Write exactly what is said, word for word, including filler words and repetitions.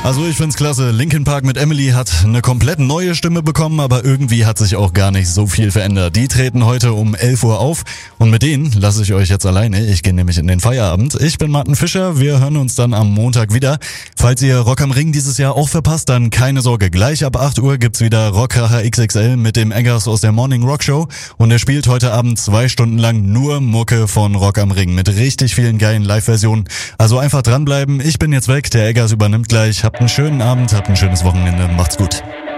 Also ich find's klasse. Linkin Park mit Emily hat eine komplett neue Stimme bekommen, aber irgendwie hat sich auch gar nicht so viel verändert. Die treten heute um elf Uhr auf und mit denen lasse ich euch jetzt alleine. Ich gehe nämlich in den Feierabend. Ich bin Martin Fischer, wir hören uns dann am Montag wieder. Falls ihr Rock am Ring dieses Jahr auch verpasst, dann keine Sorge. Gleich ab acht Uhr gibt's wieder Rockkracher X X L mit dem Eggers aus der Morning Rock Show und er spielt heute Abend zwei Stunden lang nur Mucke von Rock am Ring mit richtig vielen geilen Live-Versionen. Also einfach dranbleiben. Ich bin jetzt weg, der Eggers übernimmt gleich. Habt einen schönen Abend, habt ein schönes Wochenende. Macht's gut.